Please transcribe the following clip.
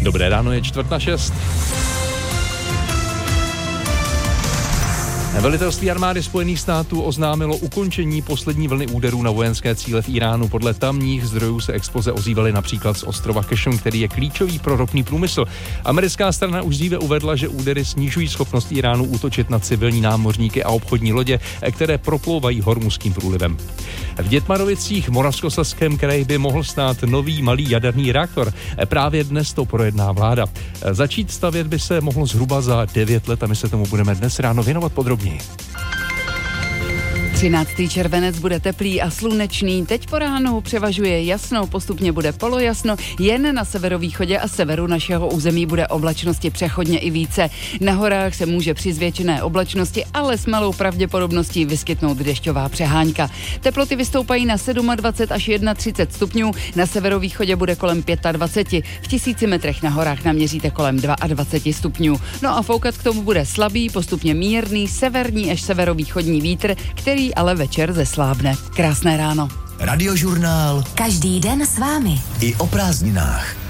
Dobré ráno, je 5:45. Velitelství armády Spojených států oznámilo ukončení poslední vlny úderů na vojenské cíle v Iránu. Podle tamních zdrojů se exploze ozývaly například z ostrova Qashm, který je klíčový pro ropný průmysl. Americká strana už dříve uvedla, že údery snižují schopnost Iránu útočit na civilní námořníky a obchodní lodě, které proplouvají Hormuzským průlivem. V Dětmarovicích v Moravskoslezském kraji by mohl stát nový malý jaderný reaktor. Právě dnes to projedná vláda. Začít stavět by se mohlo zhruba za 9 let a my se tomu budeme dnes ráno věnovat podrobně. 13. červenec bude teplý a slunečný. Teď po ránu převažuje jasno, postupně bude polojasno. Jen na severovýchodě a severu našeho území bude oblačnosti přechodně i více. Na horách se může při zvětšené oblačnosti, ale s malou pravděpodobností vyskytnout dešťová přehánka. Teploty vystoupají na 27 až 31 stupňů. Na severovýchodě bude kolem 25. V 1000 metrech na horách naměříte kolem 22 stupňů. No a foukat k tomu bude slabý, postupně mírný, severní až severovýchodní vítr, který ale večer zeslábne. Krásné ráno. Radiožurnál. Každý den s vámi. I o prázdninách.